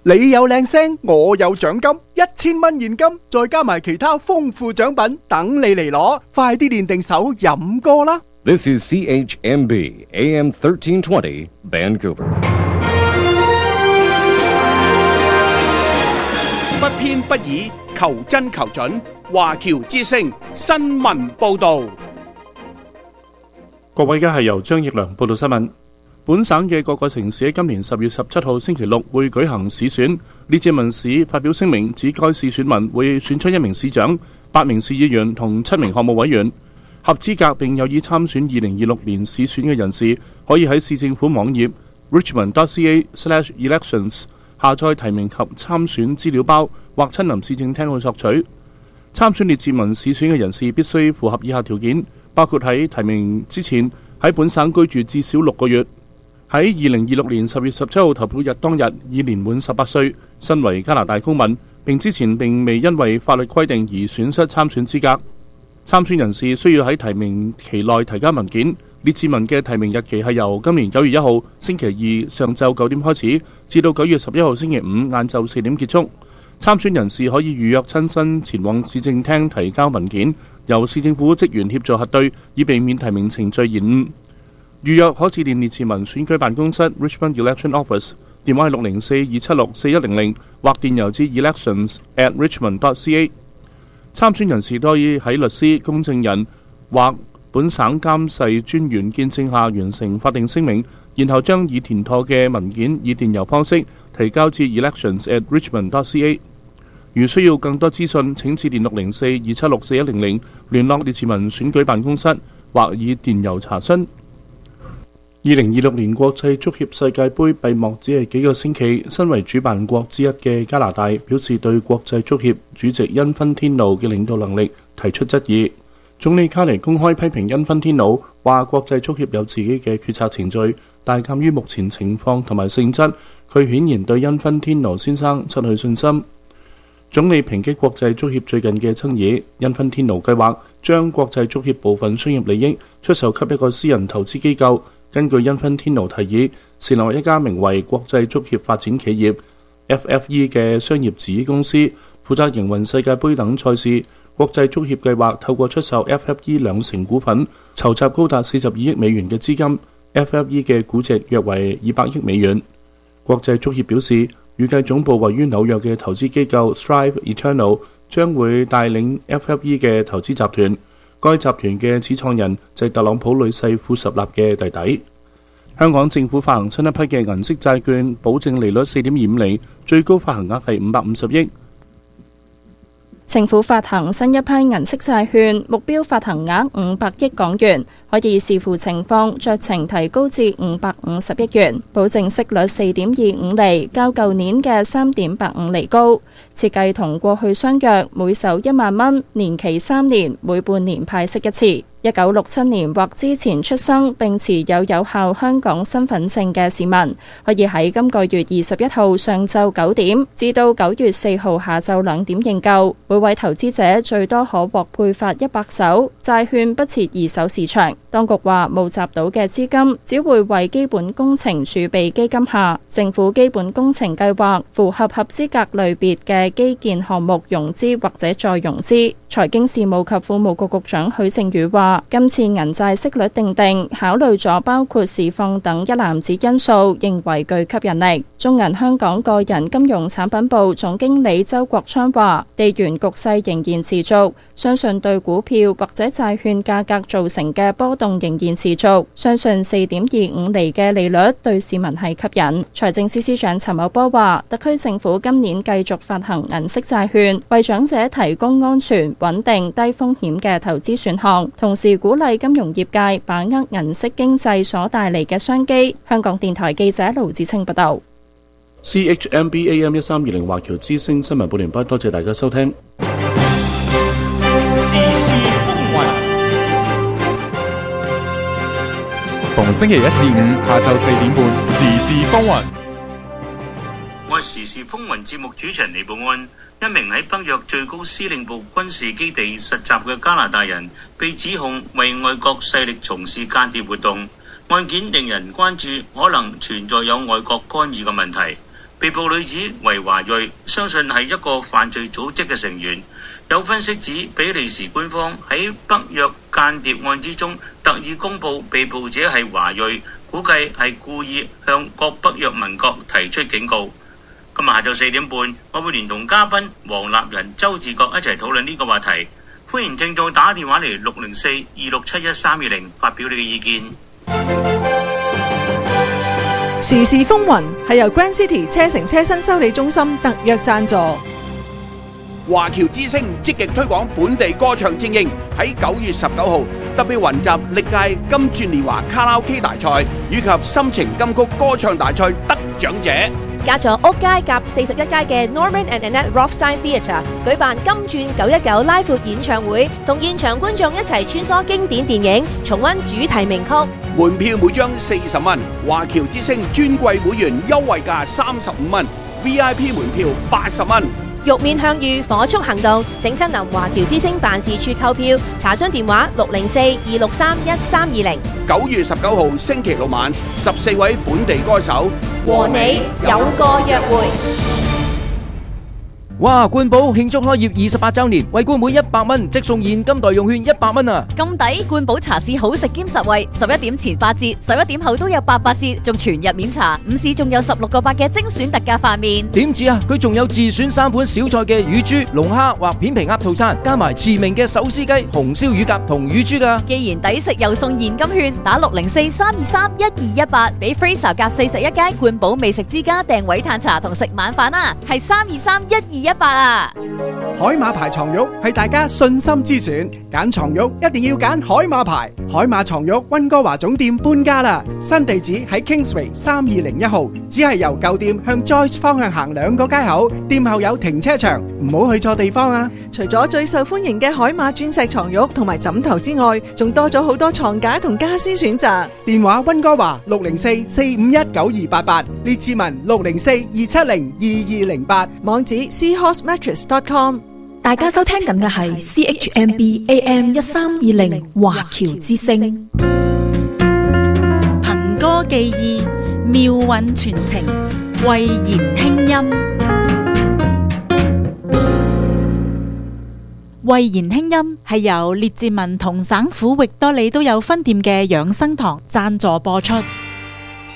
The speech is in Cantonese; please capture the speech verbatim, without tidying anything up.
你有靚聲，我有獎金，一千蚊現金，再加埋其他豐富獎品，等你嚟攞。快啲練定手飲歌啦！ This is C H M B A M thirteen twenty Vancouver。 不偏不倚，求真求準。華僑之聲新聞報導。 各位，而家係由張奕良報道新聞。本省嘅各個城市喺今年十月十七號星期六會舉行市選。列治文市發表聲明，指該市選民會選出一名市長、八名市議員同七名項目委員。合資格並有意參選二零二六年市選嘅人士，可以喺市政府網頁 richmond dot c a slash elections 下載提名及參選資料包，或親臨市政廳去索取。參選列治文市選嘅人士必須符合以下條件，包括喺提名之前喺本省居住至少六個月，喺二零二六年十月十七號投票日當日已年滿十八歲，身為加拿大公民，並之前並未因為法律規定而損失參選資格。參選人士需要喺提名期內提交文件。列治文嘅提名日期係由今年九月一號星期二上晝九點開始，至到九月十一號星期五晏晝四點結束。參選人士可以預約親身前往市政廳提交文件，由市政府職員協助核對，以避免提名程序延誤。預約可致電列治文選舉辦公室 Richmond Election Office， 電話係六零四二七六四一零零，或電郵至 elections at richmond dot c a。 參選人士都可以喺律師、公證人或本省監誓專員見證下完成法定聲明，然後將已填妥嘅文件以電郵方式提交至 elections at richmond dot c a。 如需要更多資訊，請致電六零四二七六四一零零聯絡列治文選舉辦公室，或以電郵查詢。二零二六年國際足協世界盃閉幕只係幾個星期，身為主辦國之一嘅加拿大表示對國際足協主席因芬天奴嘅領導能力提出質疑。總理卡尼公開批評因芬天奴，話國際足協有自己嘅決策程序，但鑑於目前情況同埋性質，佢顯然對因芬天奴先生失去信心。總理抨擊國際足協最近嘅爭議，因芬天奴計劃將國際足協部分商業利益出售給一個私人投資機構。根據因芬天奴提議，成立一家名為國際足協發展企業 F F E 嘅商業子公司，負責營運世界盃等賽事。國際足協計劃透過出售 F F E 兩成股份，籌集高達四十二億美元嘅資金。F F E 嘅估值約為二百億美元。國際足協表示，預計總部位於紐約嘅投資機構 Strive Eternal 將會帶領 F F E 嘅投資集團。該集團嘅始創人就係特朗普女婿富十納嘅弟弟。香港政府發行新一批嘅銀色債券，保證利率四點二五厘，最高發行額係五百五十億。 政府發行新一批銀色債券，目標發行額五百億港元，可以視乎情況酌情提高至五百五十億元，保證息率四點二五厘，較舊年嘅三點八五厘高。設計同過去相若，每手一萬蚊，年期三年，每半年派息一次。一九六七年或之前出生並持有有效香港身份證嘅市民，可以喺今個月二十一號上晝九點至到九月四號下晝兩點認購。每位投資者最多可獲配發一百手債券，不設二手市場。當局話募集到嘅資金只會為基本工程儲備基金下政府基本工程計劃符合合資格類別嘅基建項目融資或者再融資。財經事務及庫務局局長許正宇話，今次銀債息率定定考慮咗包括市況等一籃子因素，認為具吸引力。中銀香港個人金融產品部總經理周國昌話，地緣局勢仍然持續，相信對股票或者債券價格造成嘅波動仍然持續，相信四點二五厘嘅利率對市民係吸引。財政司司長陳茂波話，特區政府今年繼續發行銀色債券，為長者提供安全、穩定、低風險嘅投資選項，同時鼓勵金融業界把握銀色經濟所帶嚟嘅商機。香港電台記者盧子清報道。 C H M B A M 一三二零華僑之聲新聞報完畢，多謝大家收聽。 時事風雲，逢星期一至五下晝四點半，時事風雲。 我係時事風雲節目主持人李寶安。一名喺北約最高司令部軍事基地實習嘅加拿大人被指控為外國勢力從事間諜活動，案件令人關注，可能存在有外國干預嘅問題。 被捕女子為華裔，相信係一個犯罪組織嘅成員。有分析指，比利時官方喺北約間諜案之中特意公佈被捕者係華裔，估計係故意向各北約盟國提出警告。今日下晝四點半，我會連同嘉賓黃立仁、周志國一齊討論呢個話題。歡迎聽眾打電話嚟六零四二六七一三二零發表你嘅意見。 時事風雲係由 Grand City 車城車身修理中心特約贊助。 華僑之聲積極推廣本地歌唱精英，喺九月十九號特別雲集歷屆金鑽年華卡拉 OK 大賽以及心情金曲歌唱大賽得獎者。 加咗屋街夾四十一街嘅 Norman and Annette Rothstein Theatre 舉辦金鑽九一九拉闊演唱會，同現場觀眾一齊穿梭經典電影，重溫主題名曲。 門票每張四十蚊，華僑之聲尊貴會員優惠價三十五蚊 ，V I P 門票八十蚊。 玉面向隅，火速行動，請親臨華僑之聲辦事處購票，查詢電話六零四二六三一三二零。 九月十九號星期六晚，十四位本地歌手和你有個約會。 哇！冠寶慶祝開業二十八週年，為冠滿一百蚊，即送現金代用券一百蚊啊！ 咁抵！冠寶茶市好食兼實惠，十一點前八折，十一點後都有八八折，仲全日免茶。午市仲有十六個八嘅精選特價飯麵。 點止啊！佢仲有自選三款小菜嘅乳豬、龍蝦或片皮鴨套餐，加埋馳名嘅手撕雞、紅燒乳鴿同乳豬㗎。 既然抵食又送現金券，打六零四三二三一二一八，俾 Fraser 夾四十一街冠寶美食之家訂位嘆茶同食晚飯啊！係三二三一二一八啊！ 海馬牌床褥係大家信心之選，揀床褥一定要揀海馬牌。海馬床褥溫哥華總店搬家啦，新地址喺 Kingsway 三二零一號，只係由舊店向 Joyce 方向行兩個街口，店後有停車場，唔好去錯地方啊！ 除咗最受歡迎嘅海馬鑽石床褥同埋枕頭之外，仲多咗好多床架同家私選擇。 電話溫哥華六零四四五一九二八八，列志文六零四二七零二二零八， 網址 seahorse mattress dot com。 大家收聽緊嘅係 C H M B A M 一三二零華僑之聲， 憑歌寄意，妙韻傳情，慧言輕音。慧言輕音係由列治文同省府域多利都有分店嘅養生堂贊助播出。